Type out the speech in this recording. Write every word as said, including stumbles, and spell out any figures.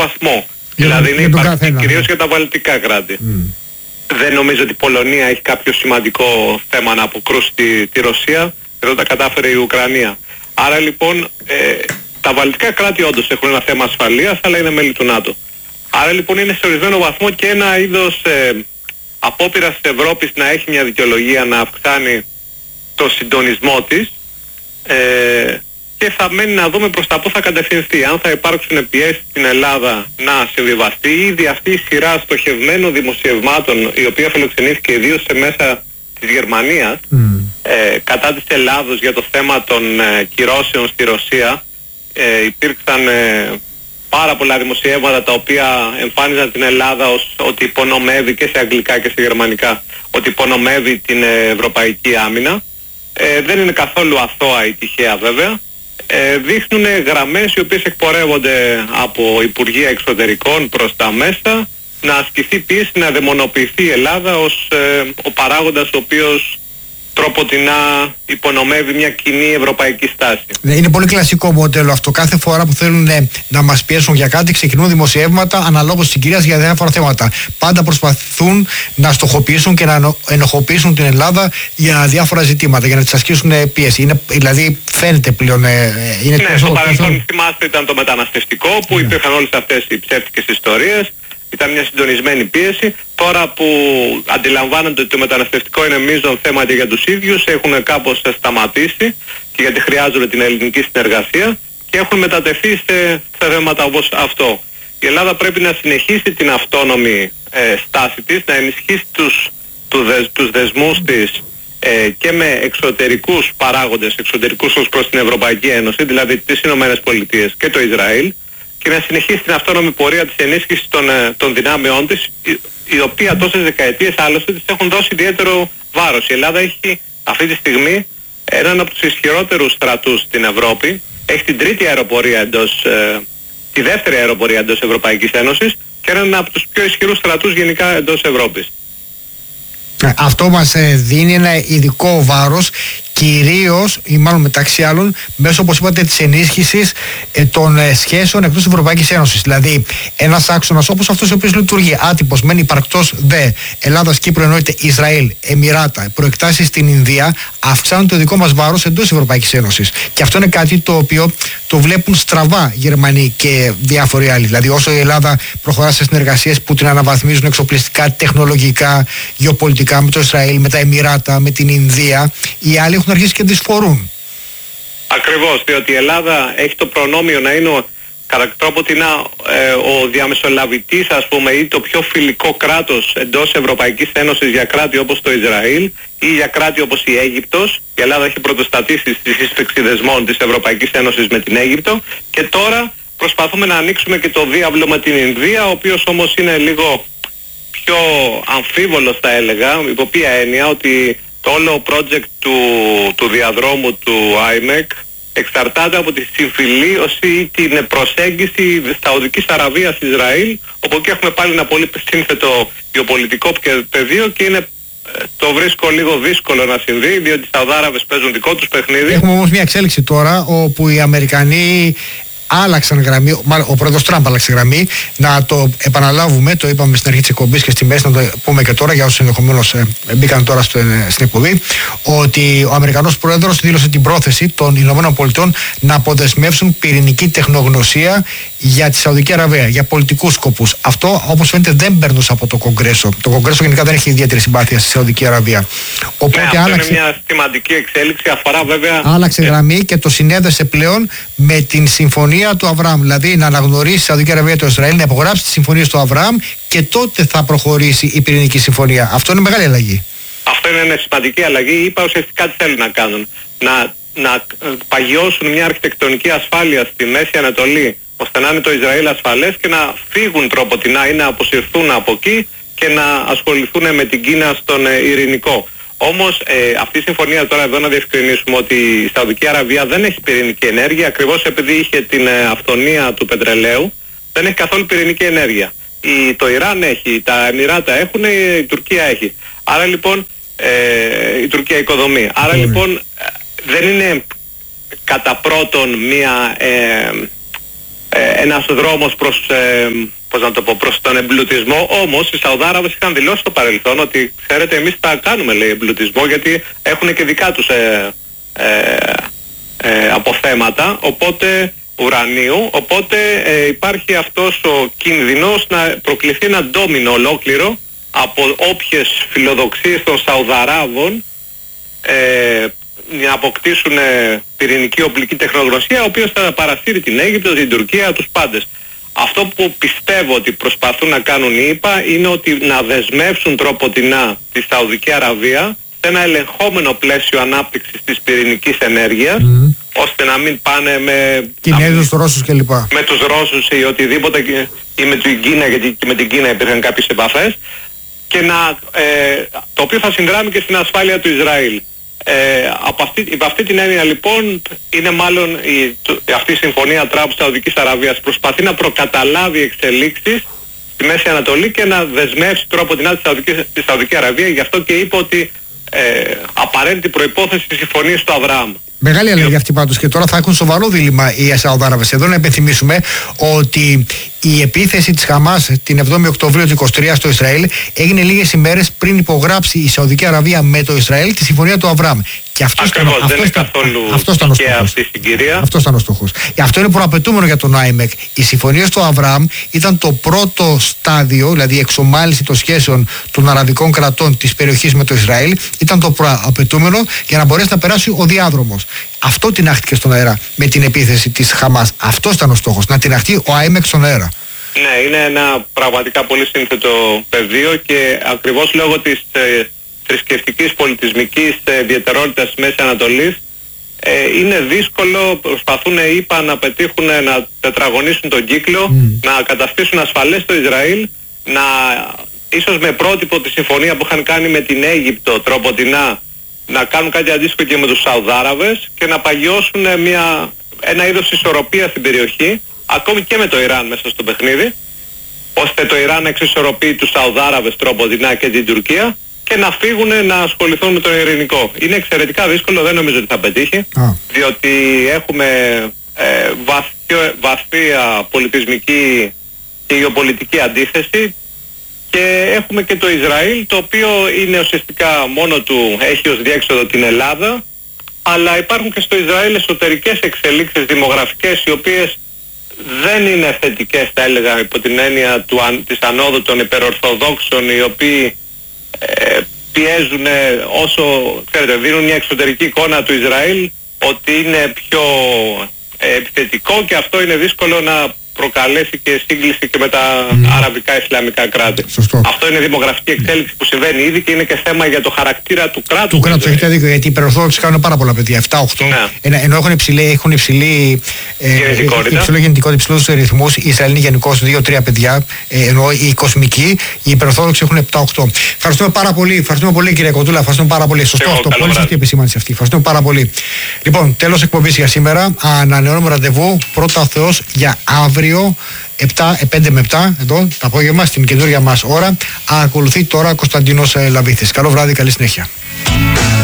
βαθμό. Για δηλαδή για είναι υπαρκτή κυρίως για τα βαλτικά κράτη. Mm. Δεν νομίζω ότι η Πολωνία έχει κάποιο σημαντικό θέμα να αποκρούσει τη, τη Ρωσία, εδώ τα κατάφερε η Ουκρανία. Άρα λοιπόν ε, τα βαλτικά κράτη όντως έχουν ένα θέμα ασφαλείας, αλλά είναι μέλη του ΝΑΤΟ. Άρα λοιπόν είναι σε ορισμένο βαθμό και ένα είδος ε, απόπειρας της Ευρώπης να έχει μια δικαιολογία να αυξάνει το συντονισμό της, ε, και θα μένει να δούμε προς τα πού θα κατευθυνθεί. Αν θα υπάρξουν πιέσεις στην Ελλάδα να συμβιβαστεί, ήδη αυτή η σειρά στοχευμένων δημοσιευμάτων, η οποία φιλοξενήθηκε ιδίως σε μέσα της Γερμανίας, mm. ε, κατά της Ελλάδος για το θέμα των ε, κυρώσεων στη Ρωσία, ε, υπήρξαν ε, πάρα πολλά δημοσιεύματα τα οποία εμφάνιζαν την Ελλάδα ως ότι υπονομεύει, και σε αγγλικά και σε γερμανικά, ότι υπονομεύει την ε, ευρωπαϊκή άμυνα. Ε, δεν είναι καθόλου αθώα ή τυχαία βέβαια. Ε, δείχνουν γραμμές οι οποίες εκπορεύονται από Υπουργεία Εξωτερικών προς τα μέσα, να ασκηθεί πίεση να δαιμονοποιηθεί η Ελλάδα ως ε, ο παράγοντας ο οποίος τρόποτινά υπονομεύει μια κοινή ευρωπαϊκή στάση. Είναι πολύ κλασικό μοντέλο αυτό. Κάθε φορά που θέλουν να μας πιέσουν για κάτι, ξεκινούν δημοσιεύματα αναλόγως της συγκυρίας για διάφορα θέματα. Πάντα προσπαθούν να στοχοποιήσουν και να ενοχοποιήσουν την Ελλάδα για διάφορα ζητήματα, για να της ασκήσουν πίεση. Είναι, δηλαδή φαίνεται πλέον. Είναι ναι, στο παρελθόν θυμάστε ήταν το μεταναστευτικό που yeah. υπήρχαν όλες αυτές οι ψεύτικες ιστορίες. Ήταν μια συντονισμένη πίεση. Τώρα που αντιλαμβάνονται ότι το μεταναστευτικό είναι μείζον θέμα και για τους ίδιους, έχουν κάπως σταματήσει, και γιατί χρειάζονται την ελληνική συνεργασία, και έχουν μετατεθεί σε θέματα όπως αυτό. Η Ελλάδα πρέπει να συνεχίσει την αυτόνομη ε, στάση της, να ενισχύσει τους, του δεσ, τους δεσμούς της ε, και με εξωτερικούς παράγοντες, εξωτερικούς ως προς την Ευρωπαϊκή Ένωση, δηλαδή τις Ηνωμένες Πολιτείες και το Ισραήλ, και να συνεχίσει την αυτόνομη πορεία της ενίσχυσης των, των δυνάμεών της, η, η οποία τόσες δεκαετίες άλλωστε της έχουν δώσει ιδιαίτερο βάρος. Η Ελλάδα έχει αυτή τη στιγμή έναν από τους ισχυρότερους στρατούς στην Ευρώπη, έχει την τρίτη αεροπορία εντός, ε, τη δεύτερη αεροπορία εντός Ευρωπαϊκής Ένωσης, και έναν από τους πιο ισχυρούς στρατούς γενικά εντός Ευρώπης. Αυτό μας δίνει ένα ειδικό βάρος, κυρίως ή μάλλον μεταξύ άλλων μέσω, όπως είπατε, της ενίσχυσης ε, των ε, σχέσεων εκτός της Ευρωπαϊκής Ένωσης. Δηλαδή ένας άξονας όπως αυτός ο οποίος λειτουργεί άτυπος μεν υπαρκτός δε, Ελλάδας, Κύπρο, εννοείται Ισραήλ, Εμιράτα, προεκτάσεις στην Ινδία, αυξάνουν το δικό μας βάρος εντός της Ευρωπαϊκής Ένωσης. Και αυτό είναι κάτι το οποίο το βλέπουν στραβά Γερμανοί και διάφοροι άλλοι. Δηλαδή όσο η Ελλάδα προχωρά σε συνεργασίες που την αναβαθμίζουν εξοπλιστικά, τεχνολογικά, γεωπολιτικά με το Ισραήλ, με τα Εμιράτα, με την Ινδία, οι άλλοι έχουν αρχίσει και δυσφορούν. Ακριβώς, διότι η Ελλάδα έχει το προνόμιο να είναι ο, κατά τρόπο την, ε, ο διαμεσολαβητής, ας πούμε, ή το πιο φιλικό κράτος εντός Ευρωπαϊκής Ένωσης για κράτη όπως το Ισραήλ ή για κράτη όπως η Αίγυπτος. Η Ελλάδα έχει πρωτοστατήσει στη σύσφυξη δεσμών της Ευρωπαϊκής Ένωσης με την Αίγυπτο, και τώρα προσπαθούμε να ανοίξουμε και το διάβλο με την Ινδία, ο οποίος όμως είναι λίγο πιο αμφίβολος, θα έλεγα, υπό ποια έννοια, ότι το όλο project του, του διαδρόμου του άι εμ ι σι εξαρτάται από τη συμφιλίωση ή την προσέγγιση Σαουδικής Αραβίας Ισραήλ, όπου εκεί έχουμε πάλι ένα πολύ σύνθετο γεωπολιτικό πεδίο, και είναι, το βρίσκω λίγο δύσκολο να συμβεί, διότι οι Σαουδάραβες παίζουν δικό τους παιχνίδι. Έχουμε όμως μια εξέλιξη τώρα όπου οι Αμερικανοί άλλαξαν γραμμή, μάλλον ο πρόεδρος Τραμπ άλλαξε γραμμή. Να το επαναλάβουμε, το είπαμε στην αρχή της εκπομπής και στη μέση, να το πούμε και τώρα για όσους ενδεχομένως ε, μπήκαν τώρα στο, ε, στην εκπομπή, ότι ο Αμερικανός πρόεδρος δήλωσε την πρόθεση των Ηνωμένων Πολιτειών να αποδεσμεύσουν πυρηνική τεχνογνωσία για τη Σαουδική Αραβία, για πολιτικούς σκοπούς. Αυτό, όπως φαίνεται, δεν περνούσε από το Κογκρέσο. Το Κογκρέσο γενικά δεν έχει ιδιαίτερη συμπάθεια στη Σαουδική Αραβία. Οπότε ναι, αυτό άλλαξε, είναι μια σημαντική εξέλιξη, αφορά βέβαια. Άλλαξε γραμμή και το συνέδεσε πλέον με την συμφωνία του Αβραάμ. Δηλαδή να αναγνωρίσει η Σαουδική Αραβία το Ισραήλ, να υπογράψει τις συμφωνίες του Αβραάμ, και τότε θα προχωρήσει η πυρηνική συμφωνία. Αυτό είναι μεγάλη αλλαγή. Αυτό είναι μια σημαντική αλλαγή. Είπα ουσιαστικά τι θέλουν να κάνουν. Να, να παγιώσουν μια αρχιτεκτονική ασφάλεια στη Μέση Ανατολή, ώστε να είναι το Ισραήλ ασφαλές, και να φύγουν τρόποτινά ή να αποσυρθούν από εκεί και να ασχοληθούν με την Κίνα στον ε, ειρηνικό. Όμως ε, αυτή η συμφωνία, τώρα εδώ να διευκρινίσουμε ότι η Σαουδική Αραβία δεν έχει πυρηνική ενέργεια, ακριβώς επειδή είχε την ε, αυθονία του πετρελαίου, δεν έχει καθόλου πυρηνική ενέργεια. Η, το Ιράν έχει, τα Εμιράτα έχουν, η, η Τουρκία έχει. Άρα λοιπόν ε, η Τουρκία οικοδομεί. Άρα mm. λοιπόν δεν είναι κατά πρώτον μία ε, ε, ένας δρόμος προς, ε, πώς να το πω, προς τον εμπλουτισμό. Όμως οι Σαουδάραβες είχαν δηλώσει στο παρελθόν ότι ξέρετε εμείς θα κάνουμε, λέει, εμπλουτισμό, γιατί έχουν και δικά τους ε, ε, ε, αποθέματα, οπότε ουρανίου, οπότε ε, υπάρχει αυτός ο κίνδυνος να προκληθεί ένα ντόμινο ολόκληρο από όποιες φιλοδοξίες των Σαουδαράβων ε, να αποκτήσουν πυρηνική οπλική τεχνογνωσία, ο οποίος θα παρασύρει την Αίγυπτο, την Τουρκία, τους πάντες. Αυτό που πιστεύω ότι προσπαθούν να κάνουν οι ΗΠΑ είναι ότι να δεσμεύσουν τροποτινά τη Σαουδική Αραβία σε ένα ελεγχόμενο πλαίσιο ανάπτυξης της πυρηνικής ενέργειας, mm. ώστε να μην πάνε με Κινέζους, Ρώσους κλπ. Με τους Ρώσους ή οτιδήποτε, ή με την Κίνα, γιατί και με την Κίνα υπήρχαν κάποιες επαφές, και να, ε, το οποίο θα συνδράμει και στην ασφάλεια του Ισραήλ. Ε, από αυτή, υπ' αυτή την έννοια λοιπόν είναι μάλλον η, το, αυτή η συμφωνία Τραμπ-Σαουδικής Αραβίας προσπαθεί να προκαταλάβει εξελίξεις στη Μέση Ανατολή και να δεσμεύσει τρόποντινά τη Σαουδική, τη Σαουδική Αραβία. Γι' αυτό και είπε ότι ε, απαραίτητη προϋπόθεση της συμφωνίας του Αβραάμ. Μεγάλη αλλαγή αυτή πάντως, και τώρα θα έχουν σοβαρό δίλημμα οι Σαουδάραβες. Εδώ να υπενθυμίσουμε ότι η επίθεση της Χαμάς την εβδόμη Οκτωβρίου του είκοσι τρία στο Ισραήλ έγινε λίγες ημέρες πριν υπογράψει η Σαουδική Αραβία με το Ισραήλ τη συμφωνία του Αβραάμ. Και αυτός Ακριβώς, ήταν, δεν αυτός, είναι καθόλου αυτός ήταν ο στόχος. αυτή η συγκυρία. Αυτός ήταν ο στόχος. Αυτό είναι προαπαιτούμενο για τον άιμεκ. Οι συμφωνίες του Αβραάμ ήταν το πρώτο στάδιο, δηλαδή η εξομάλυνση των σχέσεων των αραβικών κρατών της περιοχής με το Ισραήλ, ήταν το προαπαιτούμενο για να μπορέσει να περάσει ο διάδρομος. Αυτό τινάχτηκε στον αέρα με την επίθεση της Χαμάς. Αυτό ήταν ο στόχος, να τιναχτεί ο άιμεκ στον αέρα. Ναι, είναι ένα πραγματικά πολύ σύνθετο πεδίο, και ακριβώς λόγω της ε, θρησκευτικής πολιτισμικής ε, ιδιαιτερότητας της Μέσης Ανατολής ε, είναι δύσκολο, προσπαθούν οι ΗΠΑ να πετύχουν να τετραγωνίσουν τον κύκλο, mm. να καταστήσουν ασφαλές το Ισραήλ, να ίσως με πρότυπο τη συμφωνία που είχαν κάνει με την Αίγυπτο τροποτινά να κάνουν κάτι αντίστοιχο και με τους Σαουδάραβες και να παγιώσουν μια, ένα είδος ισορροπίας στην περιοχή, ακόμη και με το Ιράν μέσα στο παιχνίδι, ώστε το Ιράν να εξισορροπεί τους Σαουδάραβες τροποτινά και την Τουρκία και να φύγουν να ασχοληθούν με το ειρηνικό. Είναι εξαιρετικά δύσκολο, δεν νομίζω ότι θα πετύχει, ah. διότι έχουμε ε, βαθύ, βαθία πολιτισμική και γεωπολιτική αντίθεση, και έχουμε και το Ισραήλ, το οποίο είναι ουσιαστικά μόνο του, έχει ως διέξοδο την Ελλάδα, αλλά υπάρχουν και στο Ισραήλ εσωτερικές εξελίξεις δημογραφικές, οι οποίες δεν είναι θετικές, θα έλεγα, υπό την έννοια του, της ανόδου των υπερορθοδόξων, οι οποίοι ε, πιέζουν όσο, ξέρετε, δίνουν μια εξωτερική εικόνα του Ισραήλ ότι είναι πιο ε, επιθετικό, και αυτό είναι δύσκολο να προκαλέσει και σύγκληση και με τα mm. αραβικά ισλαμικά κράτη. Σωστό. Αυτό είναι δημογραφική εξέλιξη που συμβαίνει ήδη και είναι και θέμα για το χαρακτήρα του κράτους. Του κράτους, έχετε δίκιο, γιατί οι υπερορθόδοξοι κάνουν πάρα πολλά παιδιά, επτά οκτώ, ναι. ενώ έχουν υψηλή, έχουν υψηλή ε, γεννητικότητα, υψηλό γεννητικότητα, υψηλούς ρυθμούς. Οι Ισραηλοί γενικώς δύο τρία παιδιά, ε, ενώ οι κοσμικοί, οι υπερορθόδοξοι έχουν επτά οκτώ. Ευχαριστούμε πάρα πολύ, ευχαριστούμε πολύ κύριε Κοντούλα, ευχαριστούμε πάρα πολύ. Σωστό αυτό, πολύ σωστή επισήμανση αυτή. Ευχαριστούμε πάρα πολύ. Λοιπόν, τέλος εκπομπής για σήμερα. Ανανεώνουμε ραντεβού πρώτα ο Θεός για αύριο. επτά, πέντε με επτά εδώ το απόγευμα στην καινούργια μας ώρα. Ακολουθεί τώρα Κωνσταντίνος Λαβίθης. Καλό βράδυ, καλή συνέχεια.